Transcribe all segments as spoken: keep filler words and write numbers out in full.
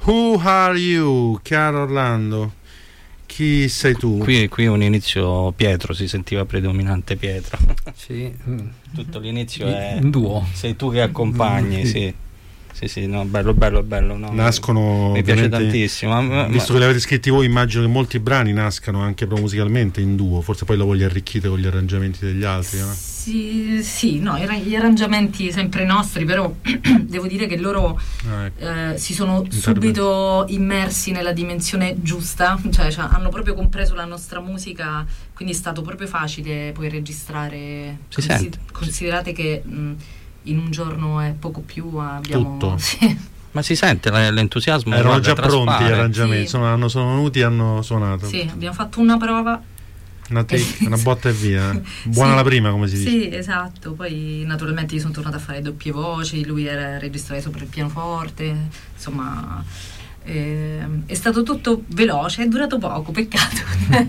Who are you, caro Orlando? Chi sei tu? Qui, qui un inizio Pietro, si sentiva predominante Pietro. Sì. Tutto l'inizio è un duo. Sei tu che accompagni, sì. sì. Sì, sì, no, bello, bello, bello. No, Nascono. Mi piace tantissimo. Ma, visto ma... che li avete scritti voi, immagino che molti brani nascano anche proprio musicalmente in duo. Forse poi lo li arricchite con gli arrangiamenti degli altri, no? Sì, sì, no, gli arrangiamenti sempre nostri, però devo dire che loro ah, ecco. eh, si sono subito immersi nella dimensione giusta, cioè, cioè hanno proprio compreso la nostra musica, quindi è stato proprio facile poi registrare. Si Consi- sente. Considerate che mh, in un giorno è poco più, abbiamo tutto. Sì. Ma si sente l'entusiasmo? Erano guarda, già pronti gli arrangiamenti, sì. sono, hanno, sono venuti e hanno suonato. Sì, abbiamo fatto una prova. Una, take, una botta e via. Buona sì, la prima, come si dice. Sì, esatto. Poi naturalmente io sono tornata a fare doppie voci, lui era registrato sopra il pianoforte, insomma eh, è stato tutto veloce, è durato poco, peccato.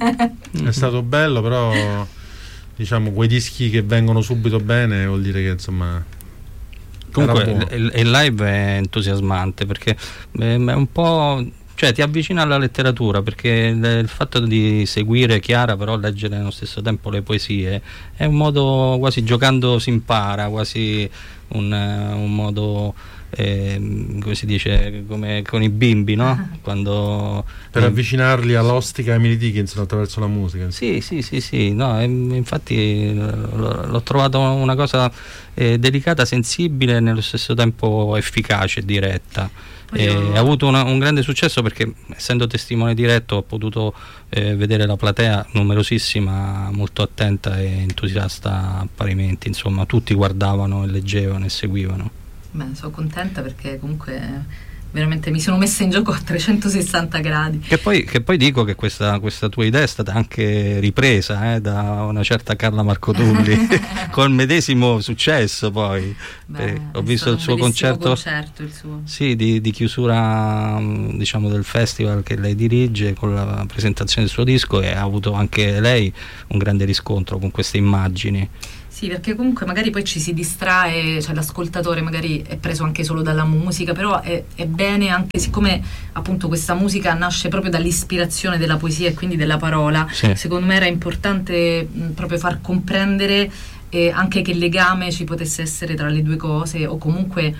È stato bello, però diciamo quei dischi che vengono subito bene vuol dire che insomma comunque il, il live è entusiasmante perché è un po', cioè ti avvicina alla letteratura, perché il, il fatto di seguire Chiara però leggere nello stesso tempo le poesie è un modo, quasi giocando si impara, quasi un, un modo eh, come si dice, come con i bimbi, no? Quando per avvicinarli all'ostica Emily Dickinson attraverso la musica. Sì, sì, sì, sì, no, infatti l'ho trovato una cosa eh, delicata, sensibile e nello stesso tempo efficace e diretta. E ha avuto una, un grande successo perché, essendo testimone diretto, ho potuto eh, vedere la platea numerosissima, molto attenta e entusiasta parimenti, insomma tutti guardavano e leggevano e seguivano. Beh, sono contenta perché comunque veramente mi sono messa in gioco a trecentosessanta gradi. Che poi, che poi dico che questa, questa tua idea è stata anche ripresa eh, da una certa Carla Marcotulli col medesimo successo poi. Beh, eh, ho visto il suo concerto, concerto il suo. Sì, di, di chiusura diciamo del festival che lei dirige con la presentazione del suo disco, e ha avuto anche lei un grande riscontro con queste immagini. Sì, perché comunque magari poi ci si distrae, cioè l'ascoltatore magari è preso anche solo dalla musica, però è, è bene anche, siccome appunto questa musica nasce proprio dall'ispirazione della poesia e quindi della parola, sì. Secondo me era importante mh, proprio far comprendere eh, anche che legame ci potesse essere tra le due cose, o comunque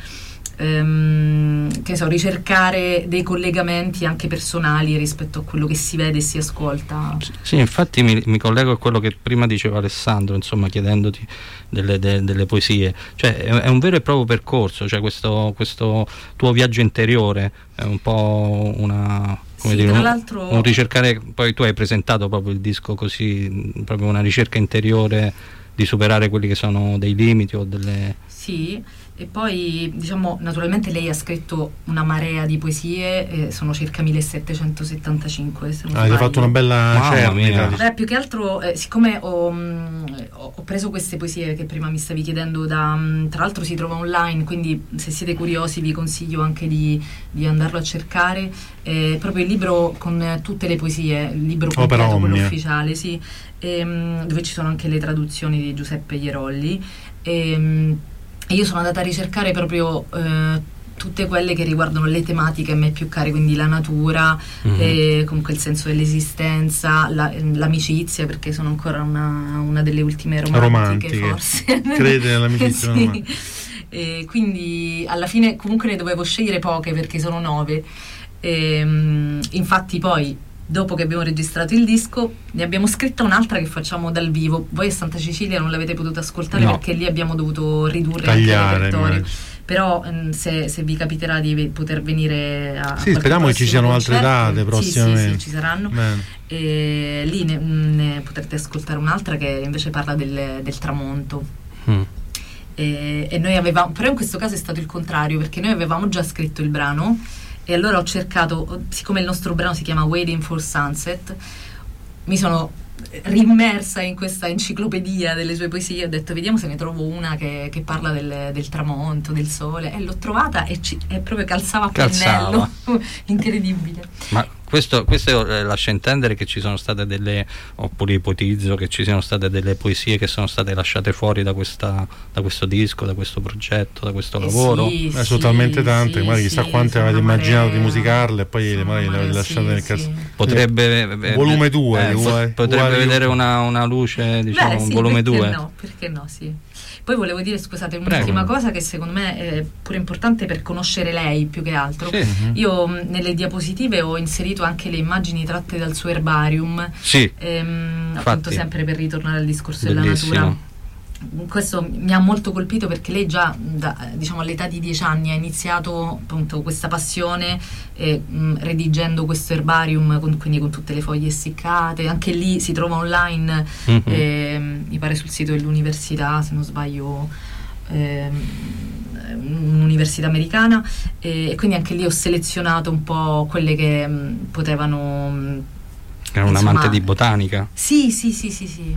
ehm, che so, ricercare dei collegamenti anche personali rispetto a quello che si vede e si ascolta. Sì, infatti mi, mi collego a quello che prima diceva Alessandro, insomma, chiedendoti delle, de, delle poesie, cioè è, è un vero e proprio percorso, cioè questo, questo tuo viaggio interiore è un po' una, come sì, dire, tra un, l'altro un ricercare. Poi tu hai presentato proprio il disco così, proprio una ricerca interiore di superare quelli che sono dei limiti o delle... Sì, e poi diciamo naturalmente lei ha scritto una marea di poesie, eh, sono circa millesettecentosettantacinque se non ah, hai fatto una bella cernita. Beh, più che altro eh, siccome ho, mh, ho preso queste poesie che prima mi stavi chiedendo da, mh, tra l'altro si trova online, quindi se siete curiosi vi consiglio anche di, di andarlo a cercare, eh, proprio il libro con eh, tutte le poesie, il libro completo, quello ufficiale, sì, e, mh, dove ci sono anche le traduzioni di Giuseppe Ierolli, e, mh, e io sono andata a ricercare proprio eh, tutte quelle che riguardano le tematiche a me più care, quindi la natura, mm-hmm. e comunque il senso dell'esistenza, la, l'amicizia, perché sono ancora una, una delle ultime romantiche, romantiche. Forse crede nell'amicizia. Sì. E quindi alla fine comunque ne dovevo scegliere poche perché sono nove, e, infatti poi dopo che abbiamo registrato il disco ne abbiamo scritta un'altra che facciamo dal vivo. Voi a Santa Cecilia non l'avete potuta ascoltare, no, perché lì abbiamo dovuto ridurre tagliare, anche il repertorio, però se, se vi capiterà di poter venire a sì, speriamo che ci siano concerto, altre date prossimamente. Sì, sì, sì, ci saranno. Bene. E lì ne, ne potrete ascoltare un'altra che invece parla del, del tramonto. mm. e, e noi avevamo, però in questo caso è stato il contrario, perché noi avevamo già scritto il brano e allora ho cercato, siccome il nostro brano si chiama Waiting for Sunset, mi sono rimmersa in questa enciclopedia delle sue poesie, ho detto vediamo se ne trovo una che, che parla del, del tramonto, del sole, e l'ho trovata e, ci, e proprio calzava a pennello. Incredibile. Ma questo, questo lascia intendere che ci sono state delle, oppure ipotizzo che ci siano state delle poesie che sono state lasciate fuori da, questa, da questo disco, da questo progetto, da questo eh lavoro. sì, eh, sono sì, talmente tante, sì, magari chissà sì, quante avete immaginato marea, di musicarle e poi magari le avete lasciate sì, nel caso. sì. Potrebbe eh, volume due, eh, uguale, potrebbe uguale vedere una, una luce, diciamo, Beh, sì, un volume perché due. no, perché no, sì. Poi volevo dire, scusate, Prego. un'ultima cosa che secondo me è pure importante per conoscere lei più che altro. Sì. Mhm. Io mh, nelle diapositive ho inserito anche le immagini tratte dal suo herbarium, Sì, ehm, infatti. appunto sempre per ritornare al discorso Bellissimo. della natura. Questo mi ha molto colpito perché lei già da, diciamo, all'età di dieci anni ha iniziato appunto questa passione eh, mh, redigendo questo herbarium con, quindi con tutte le foglie essiccate. Anche lì si trova online, Mhm. eh, mi pare sul sito dell'università, se non sbaglio, ehm, un'università americana, e quindi anche lì ho selezionato un po' quelle che mh, potevano mh, Era un insomma, amante di botanica. sì sì sì sì sì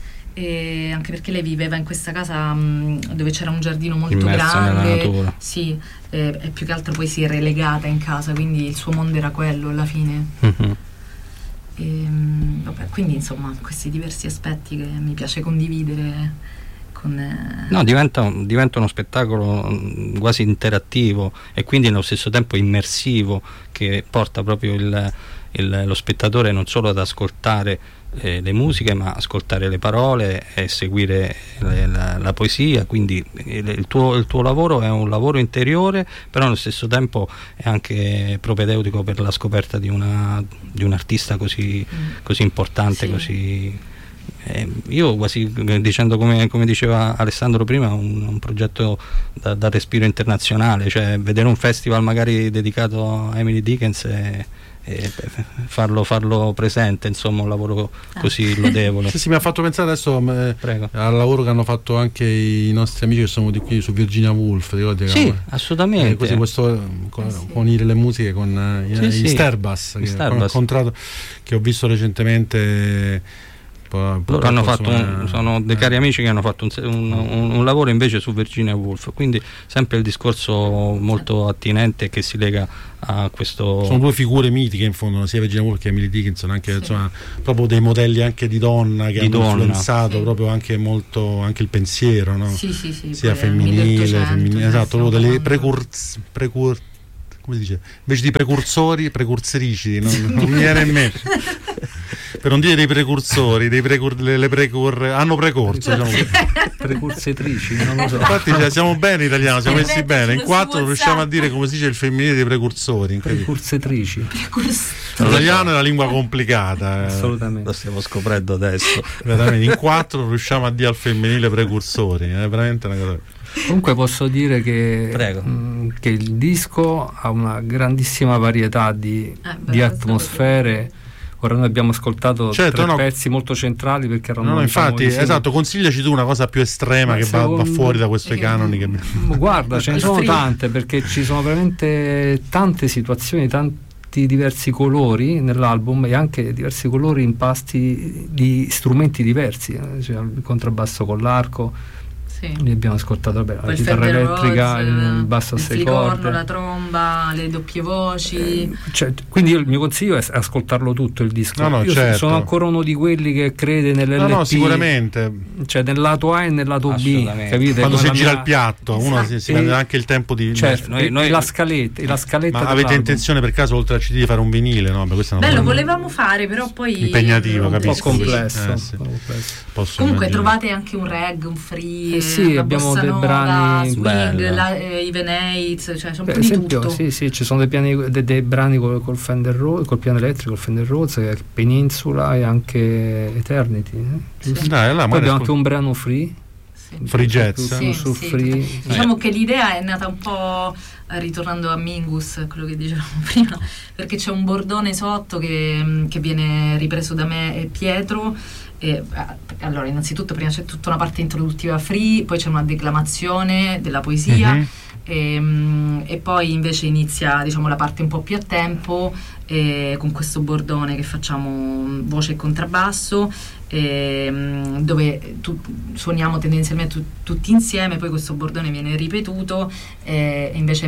E anche perché lei viveva in questa casa mh, dove c'era un giardino molto Immersa nella grande, natura. sì, e, e più che altro poi si è relegata in casa, quindi il suo mondo era quello alla fine. Mhm. E, mh, vabbè, quindi insomma questi diversi aspetti che mi piace condividere con eh, No, diventa, diventa uno spettacolo mm, quasi interattivo e quindi nello stesso tempo immersivo, che porta proprio il, il- lo spettatore non solo ad ascoltare eh, le musiche, ma ascoltare le parole e seguire le- la, la poesia. Quindi il, il tuo, il tuo lavoro è un lavoro interiore, però allo stesso tempo è anche propedeutico per la scoperta di, una, di un artista così, mm, così importante, sì. così eh, io quasi eh, dicendo come, come diceva Alessandro prima, un, un progetto da, da respiro internazionale, cioè vedere un festival magari dedicato a Emily Dickinson e, e farlo, farlo presente, insomma un lavoro così lodevole. Sì, sì, mi ha fatto pensare adesso eh, Prego. al lavoro che hanno fatto anche i nostri amici che sono di qui su Virginia Woolf, ricordi? Sì, Eh, assolutamente. così questo con, Eh sì. con unire le musiche con eh, i, Sì, i sì. Starbus, I che Starbus. ho incontrato, che ho visto recentemente. Poi, Loro hanno fatto insomma, un, sono dei eh, cari amici che hanno fatto un, un, un, un lavoro invece su Virginia Woolf, quindi sempre il discorso molto attinente che si lega a questo. sono due figure mitiche in fondo, sia Virginia Woolf che Emily Dickinson, anche Sì. insomma proprio dei modelli anche di donna che Di hanno donna. influenzato Sì. proprio anche molto anche il pensiero, no? sì sì sì Sia poi è femminile, milleottocento, femminile, cioè, esatto, stiamo proprio delle parlando. precurz, precur, come si dice? Invece di precursori, precursorici, non, non mi viene in mente. Per non dire dei precursori, dei precur, le, le precur, hanno precorso, diciamo. Precursetrici, non lo so. Infatti cioè, siamo bene in italiano, siamo messi Scriveteci bene. In su quattro WhatsApp. riusciamo a dire come si dice il femminile dei precursori. incredibile. Precursetrici, L'italiano è una lingua complicata. eh. assolutamente. Lo stiamo scoprendo adesso. Veramente, in quattro riusciamo a dire al femminile precursori. È veramente una cosa. Comunque posso dire che, Prego. mh, che il disco ha una grandissima varietà di, Eh, beh, di questo atmosfere. Ora noi abbiamo ascoltato Certo, tre no. pezzi molto centrali perché erano No, no, diciamo, infatti, insieme- esatto, consigliaci tu una cosa più estrema Ma che va, va secondo- fuori da questi Eh, canoni. Che... Guarda, ce ne Il sono free. tante perché ci sono veramente tante situazioni, tanti diversi colori nell'album e anche diversi colori in pasti di strumenti diversi, eh, cioè il contrabbasso con l'arco, sì. li abbiamo ascoltato, vabbè, la Poi il chitarra Fender elettrica, Rhodes, il basso a il sei flicorno, corde. la tromba, le doppie voci. Cioè, quindi io, il mio consiglio è ascoltarlo tutto il disco. No, no, io certo. sono ancora uno di quelli che crede nell'L P, No, no, sicuramente. cioè nel lato A e nel lato B, Assolutamente. capite? Quando Come si la gira mia- il piatto, uno si, si prende E- anche il tempo di. Certo, Noi- e- noi- e la scaletta, e la scaletta Ma avete dell'album. intenzione per caso, oltre al C D, di fare un vinile? No, beh, questa è una Bello, cosa volevamo fare, però poi impegnativo, un po' capisco. complesso, Eh, sì. un po' complesso. Posso Comunque immaginare. trovate anche un reg, un free, Eh sì, una abbiamo bossa dei nova, brani swing, belli. la, eh, Even Eights, cioè c'è un Per po' di esempio, tutto. sì, sì, ci sono dei, piani, dei, dei brani col, col Fender Rhodes, col piano elettrico, col Fender Rhodes, eh, Peninsula e anche Eternity. eh, giusto? Sì. Dai, allora, Poi magari abbiamo ascol- anche un brano free. Sì. Free Jazz. Su, Sì, su sì, free. totale. Diciamo che l'idea è nata un po' eh, ritornando a Mingus, quello che dicevamo prima, perché c'è un bordone sotto che, che viene ripreso da me e Pietro. E, eh, allora, innanzitutto prima c'è tutta una parte introduttiva free, poi c'è una declamazione della poesia. Mhm. E, mm, e poi invece inizia, diciamo, la parte un po' più a tempo, eh, con questo bordone che facciamo mm, voce e contrabbasso, eh, mm, dove tu, suoniamo tendenzialmente tu- tutti insieme, poi questo bordone viene ripetuto, eh, e invece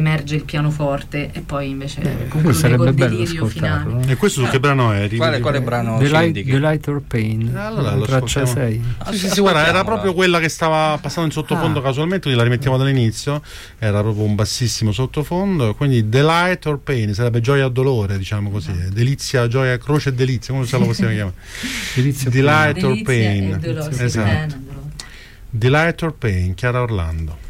emerge il pianoforte e poi invece Eh, conclude sarebbe col bello delirio ascoltarlo, finale. no? E questo su che brano è? Quale, quale brano The ci Light, indichi? The Light or Pain, Eh, allora lo traccia ascoltiamo. sei. Ah, Sì, sì, sì, guarda, era ascoltiamola. proprio quella che stava passando in sottofondo Ah. casualmente, quindi la rimettiamo dall'inizio, era proprio un bassissimo sottofondo, quindi Delight or Pain sarebbe gioia o dolore, diciamo così, eh. delizia, gioia, croce e delizia, come se lo possiamo chiamare. Delizia Delight or Delizia e Pain, dolore, sì, esatto. pena, dolore. Delight or Pain, Chiara Orlando.